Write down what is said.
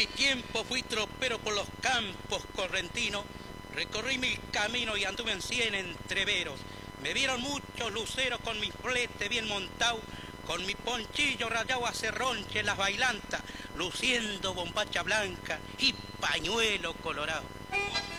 mi tiempo fui tropero por los campos correntinos, recorrí 1000 caminos y anduve en 100 entreveros. Me vieron muchos luceros con mi flete bien montado, con mi ponchillo rayado a cerronche en las bailantas, luciendo bombacha blanca y pañuelo colorado.